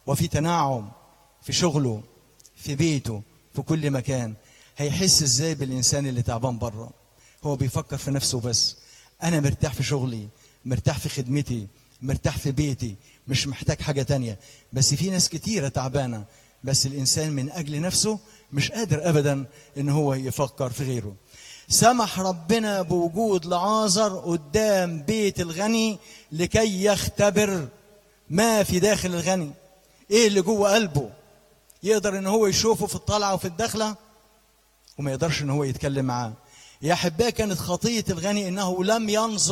وفي تنعم في شغله في بيته في كل مكان، هيحس ازاي بالإنسان اللي تعبان بره؟ هو بيفكر في نفسه بس. أنا مرتاح في شغلي، مرتاح في خدمتي، مرتاح في بيتي، مش محتاج حاجة تانية. بس في ناس كتيرة تعبانة، بس الإنسان من أجل نفسه مش قادر أبدا إن هو يفكر في غيره. سمح ربنا بوجود لعازر قدام بيت الغني لكي يختبر ما في داخل الغني. إيه اللي جوه قلبه؟ يقدر إن هو يشوفه في الطلعة وفي الدخلة، وما يقدرش إن هو يتكلم معاه. يا أحبائي، كانت خطية الغني إنه لم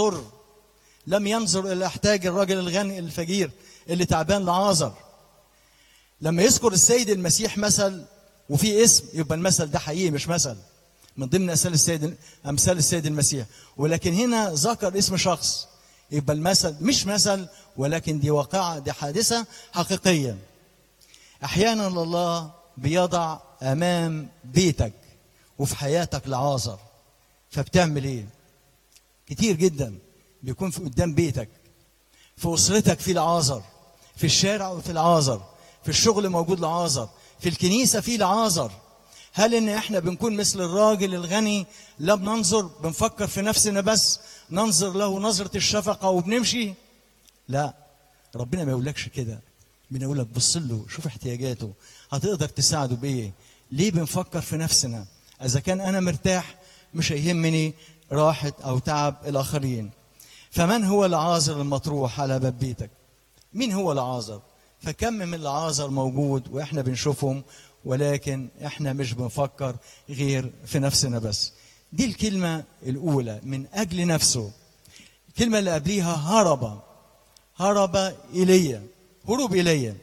ينظر إلى احتياج الراجل الغني الفقير اللي تعبان لعازر. لما يذكر السيد المسيح مثل وفي اسم، يبقى المثل ده حقيقي مش مثل من ضمن أمثال السيد المسيح، ولكن هنا ذكر اسم شخص، يبقى المثل مش مثل، ولكن دي واقعة، دي حادثة حقيقية. أحيانا الله بيضع أمام بيتك وفي حياتك لعازر، فبتعمل إيه؟ كتير جدا بيكون في قدام بيتك، في أسرتك في لعازر، في الشارع وفي لعازر، في الشغل موجود لعازر، في الكنيسة في لعازر. هل إن إحنا بنكون مثل الراجل الغني لا بننظر، بنفكر في نفسنا بس، ننظر له نظرة الشفقة وبنمشي؟ لا، ربنا ما يقولكش كده، بنقولك بص له، شوف احتياجاته، هتقدر تساعده بإيه؟ ليه بنفكر في نفسنا؟ إذا كان أنا مرتاح مش هيهمني راحة أو تعب الآخرين. فمن هو لعازر المطروح على باب بيتك؟ مين هو لعازر؟ فكم من لعازر موجود وإحنا بنشوفهم، ولكن إحنا مش بنفكر غير في نفسنا بس. دي الكلمة الأولى، من أجل نفسه. الكلمة اللي قبليها هرب إلي، هروب إلي.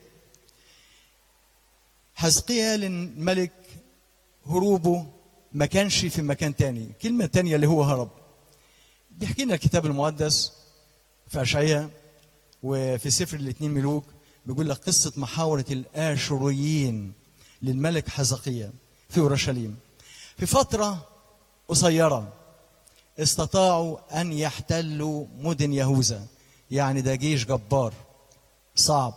حزقيال الملك هروبه ما كانش في مكان تاني. كلمة تانية اللي هو هرب، بيحكي لنا الكتاب المقدس في أشعياء وفي سفر الاثنين ملوك، بيقول لك قصة محاورة الآشوريين للملك حزقيال في أورشليم. في فترة قصيرة استطاعوا أن يحتلوا مدن يهوذا، يعني ده جيش جبار صعب.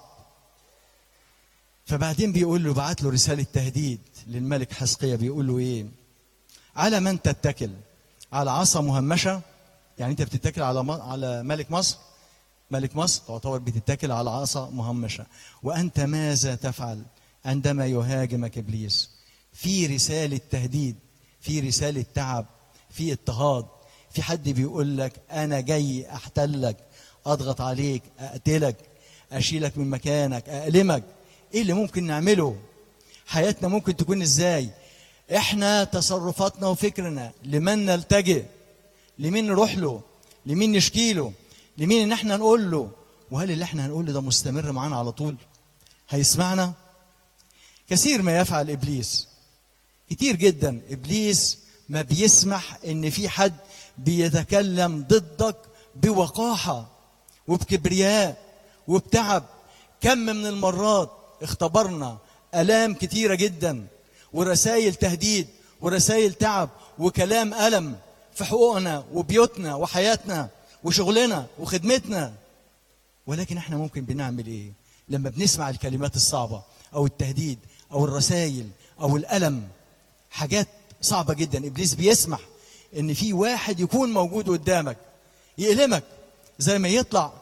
فبعدين بيقول له، بعت له رسالة تهديد للملك حزقيال، بيقول له إيه؟ على من تتكل؟ على عصا مهمشة؟ يعني أنت بتتكل على ملك مصر؟ ملك مصر تعتبر بتتكل على عصا مهمشة. وأنت ماذا تفعل عندما يهاجمك إبليس؟ في رسالة تهديد، في رسالة تعب، في اضطهاد، في حد بيقول لك أنا جاي أحتلك، أضغط عليك، أقتلك، أشيلك من مكانك، أألمك. إيه اللي ممكن نعمله؟ حياتنا ممكن تكون إزاي؟ إحنا تصرفاتنا وفكرنا لمن نلتجئ؟ لمين نروح له؟ لمين نشكي له؟ لمين إن إحنا نقول له؟ وهل اللي إحنا هنقول له ده مستمر معانا على طول؟ هيسمعنا؟ كثير ما يفعل إبليس، كتير جدا إبليس ما بيسمح إن في حد بيتكلم ضدك بوقاحة وبكبرياء وبتعب. كم من المرات اختبرنا آلام كتيرة جدا، ورسائل تهديد، ورسائل تعب، وكلام ألم في حقوقنا وبيوتنا وحياتنا وشغلنا وخدمتنا. ولكن احنا ممكن بنعمل ايه لما بنسمع الكلمات الصعبة او التهديد او الرسائل او الألم؟ حاجات صعبة جدا. إبليس بيسمح ان في واحد يكون موجود قدامك يألمك، زي ما يطلع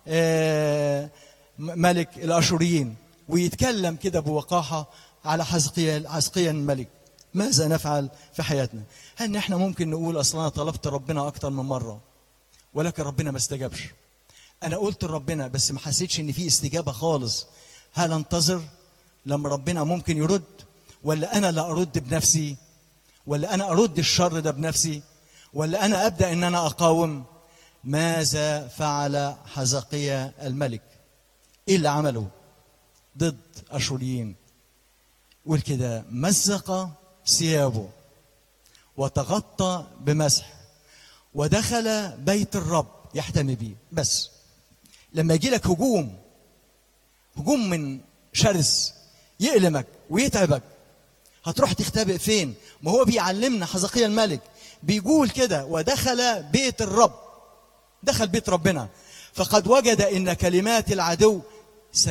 ملك الأشوريين ويتكلم كده بوقاحة على حزقيال الملك. ماذا نفعل في حياتنا؟ هل احنا ممكن نقول اصلا انا طلبت ربنا اكتر من مرة ولكن ربنا ما استجابش؟ انا قلت لربنا بس ما حسيتش ان في استجابة خالص. هل انتظر لما ربنا ممكن يرد، ولا انا لا ارد بنفسي، ولا انا ارد الشر ده بنفسي، ولا انا ابدا ان انا اقاوم؟ ماذا فعل حزقيال الملك؟ ايه اللي عمله ضد اشوريين؟ قول كده: مزق ثيابه وتغطى بمسح ودخل بيت الرب يحتمي بيه. بس لما يجي لك هجوم من شرس يألمك ويتعبك، هتروح تختبئ فين؟ ما هو بيعلمنا حزقيال الملك بيقول كده: ودخل بيت الرب، دخل بيت ربنا، فقد وجد ان كلمات العدو